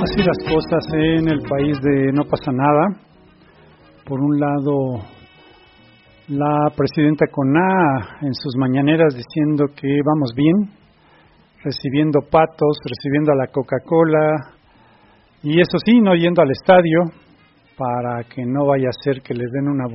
Así las cosas en el país de No Pasa Nada. Por un lado, la presidenta Coná en sus mañaneras diciendo que vamos bien, recibiendo patos, recibiendo a la Coca-Cola, y eso sí, no yendo al estadio, para que no vaya a ser que les den una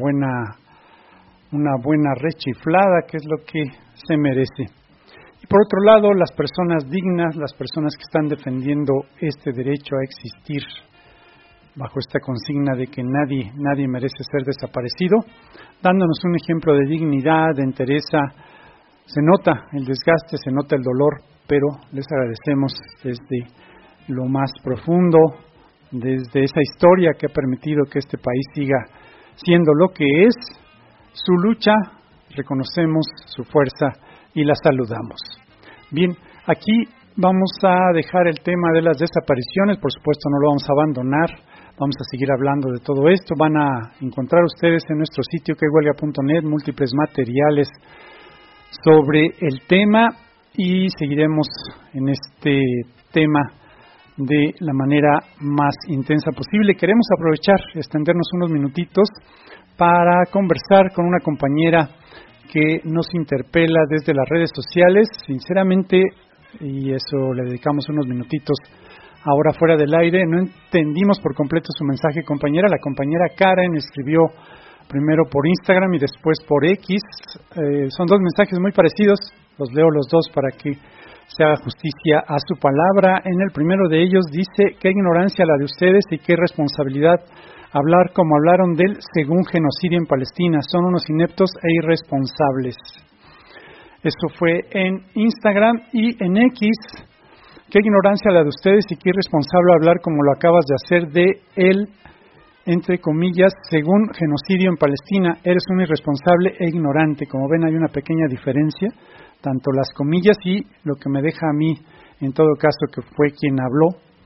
buena rechiflada, que es lo que se merece. Y por otro lado, las personas dignas, las personas que están defendiendo este derecho a existir, bajo esta consigna de que nadie merece ser desaparecido, dándonos un ejemplo de dignidad, de entereza. Se nota el desgaste, se nota el dolor, pero les agradecemos desde lo más profundo, desde esa historia que ha permitido que este país siga siendo lo que es, su lucha, reconocemos su fuerza y la saludamos. Bien, aquí vamos a dejar el tema de las desapariciones, por supuesto no lo vamos a abandonar, vamos a seguir hablando de todo esto. Van a encontrar ustedes en nuestro sitio quehuelga.net múltiples materiales sobre el tema y seguiremos en este tema de la manera más intensa posible. Queremos aprovechar, extendernos unos minutitos para conversar con una compañera que nos interpela desde las redes sociales. Sinceramente, y eso le dedicamos unos minutitos ahora fuera del aire, no entendimos por completo su mensaje, compañera. La compañera Karen escribió primero por Instagram y después por X. Son dos mensajes muy parecidos, los leo los dos para que se haga justicia a su palabra. En el primero de ellos dice: qué ignorancia la de ustedes y qué responsabilidad hablar como hablaron del según genocidio en Palestina. Son unos ineptos e irresponsables. Eso fue en Instagram. Y en X: qué ignorancia la de ustedes y qué irresponsable hablar como lo acabas de hacer de él, entre comillas, según genocidio en Palestina. Eres un irresponsable e ignorante. Como ven, hay una pequeña diferencia, tanto las comillas y lo que me deja a mí, en todo caso, que fue quien habló,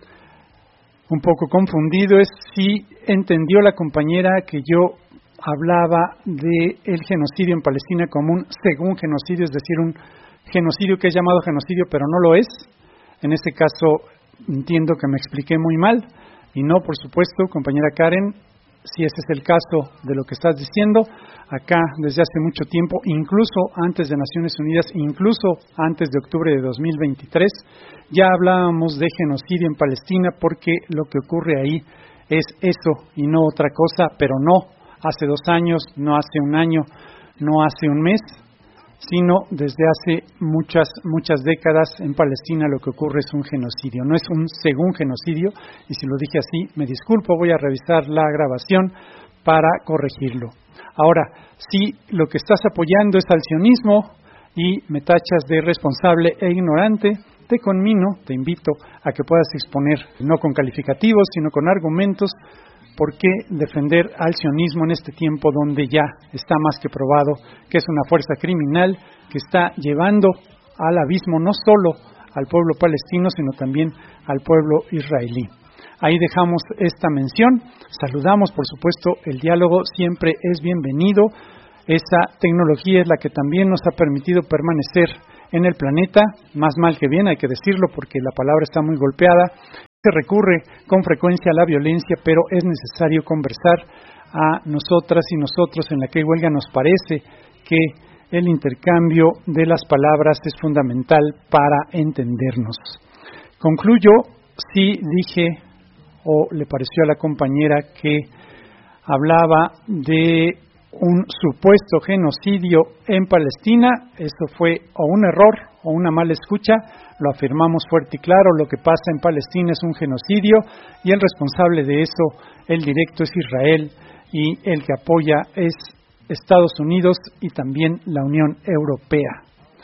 un poco confundido, es si entendió la compañera que yo hablaba de el genocidio en Palestina como un según genocidio, es decir, un genocidio que es llamado genocidio, pero no lo es. En este caso, entiendo que me expliqué muy mal, y no, por supuesto, compañera Karen, si ese es el caso de lo que estás diciendo, acá desde hace mucho tiempo, incluso antes de Naciones Unidas, incluso antes de octubre de 2023, ya hablábamos de genocidio en Palestina, porque lo que ocurre ahí es eso y no otra cosa, pero no hace 2 años, no hace 1 año, no hace 1 mes, sino desde hace muchas décadas en Palestina lo que ocurre es un genocidio, no es un según genocidio, y si lo dije así, me disculpo, voy a revisar la grabación para corregirlo. Ahora, si lo que estás apoyando es al sionismo y me tachas de responsable e ignorante, te conmino, te invito a que puedas exponer, no con calificativos, sino con argumentos, por qué defender al sionismo en este tiempo donde ya está más que probado que es una fuerza criminal que está llevando al abismo no solo al pueblo palestino, sino también al pueblo israelí. Ahí dejamos esta mención. Saludamos, por supuesto, el diálogo siempre es bienvenido. Esa tecnología es la que también nos ha permitido permanecer en el planeta, más mal que bien, hay que decirlo, porque la palabra está muy golpeada. Se recurre con frecuencia a la violencia, pero es necesario conversar. A nosotras y nosotros en la que huelga nos parece que el intercambio de las palabras es fundamental para entendernos. Concluyo, si dije o le pareció a la compañera que hablaba de un supuesto genocidio en Palestina, eso fue o un error o una mala escucha. Lo afirmamos fuerte y claro, lo que pasa en Palestina es un genocidio y el responsable de eso, el directo, es Israel, y el que apoya es Estados Unidos y también la Unión Europea.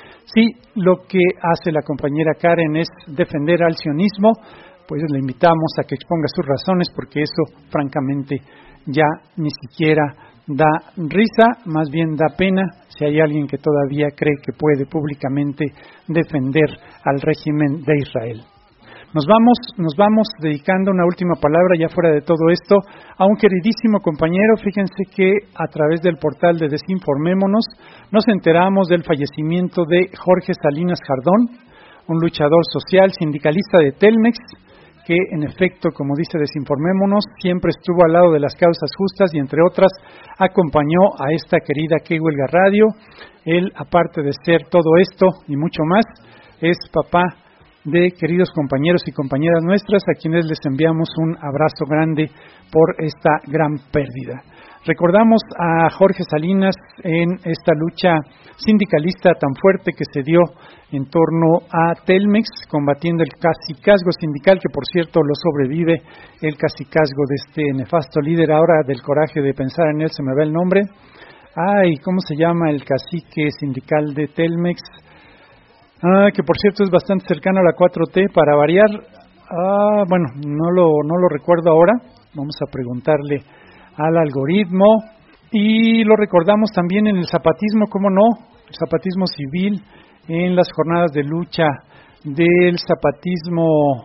Si lo que hace la compañera Karen es defender al sionismo, pues le invitamos a que exponga sus razones, porque eso francamente ya ni siquiera da risa, más bien da pena si hay alguien que todavía cree que puede públicamente defender al régimen de Israel. Nos vamos dedicando una última palabra ya fuera de todo esto a un queridísimo compañero. Fíjense que a través del portal de Desinformémonos nos enteramos del fallecimiento de Jorge Salinas Jardón, un luchador social, sindicalista de Telmex, que en efecto, como dice Desinformémonos, siempre estuvo al lado de las causas justas y entre otras acompañó a esta querida Que Huelga Radio. Él, aparte de ser todo esto y mucho más, es papá de queridos compañeros y compañeras nuestras, a quienes les enviamos un abrazo grande por esta gran pérdida. Recordamos a Jorge Salinas en esta lucha sindicalista tan fuerte que se dio en torno a Telmex, combatiendo el cacicazgo sindical, que por cierto lo sobrevive el cacicazgo de este nefasto líder. Ahora, del coraje de pensar en él, se me va el nombre. Ay, ¿cómo se llama el cacique sindical de Telmex? Que por cierto es bastante cercano a la 4T, para variar. Bueno, no lo recuerdo ahora. Vamos a preguntarle al algoritmo. Y lo recordamos también en el zapatismo, ¿cómo no? El zapatismo civil, en las jornadas de lucha del zapatismo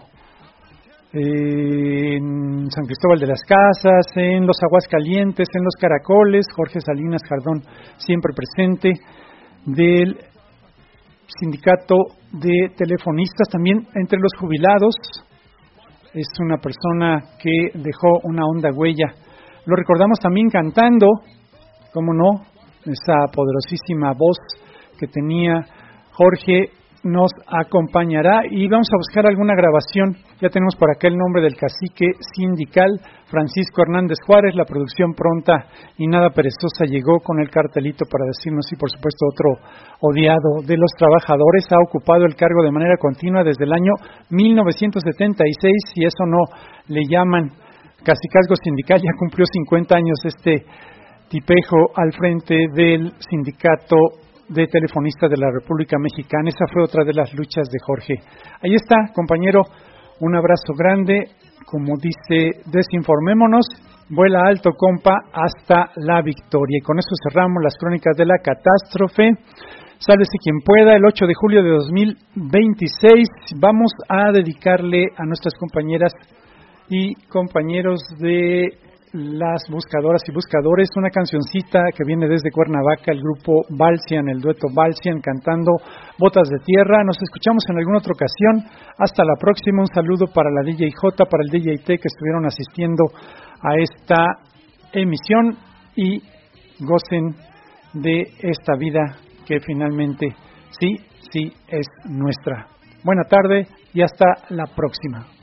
en San Cristóbal de las Casas, en los Aguascalientes, en los Caracoles, Jorge Salinas Jardón siempre presente, del sindicato de telefonistas, también entre los jubilados. Es una persona que dejó una honda huella. Lo recordamos también cantando, cómo no, esa poderosísima voz que tenía Jorge nos acompañará y vamos a buscar alguna grabación. Ya tenemos por acá el nombre del cacique sindical, Francisco Hernández Juárez. La producción pronta y nada perezosa llegó con el cartelito para decirnos, y por supuesto otro odiado de los trabajadores. Ha ocupado el cargo de manera continua desde el año 1976 y eso no le llaman cacicazgo sindical. Ya cumplió 50 años este tipejo al frente del sindicato de telefonistas de la República Mexicana. Esa fue otra de las luchas de Jorge. Ahí está, compañero, un abrazo grande. Como dice Desinformémonos, vuela alto, compa, hasta la victoria. Y con eso cerramos las crónicas de la catástrofe. Sálvese quien pueda. El 8 de julio de 2026 vamos a dedicarle a nuestras compañeras y compañeros de las buscadoras y buscadores una cancioncita que viene desde Cuernavaca, el grupo Balsian, el dueto Balsian, cantando Botas de Tierra. Nos escuchamos en alguna otra ocasión. Hasta la próxima. Un saludo para la DJ-J, para el DJ-T que estuvieron asistiendo a esta emisión y gocen de esta vida que finalmente sí es nuestra. Buena tarde y hasta la próxima.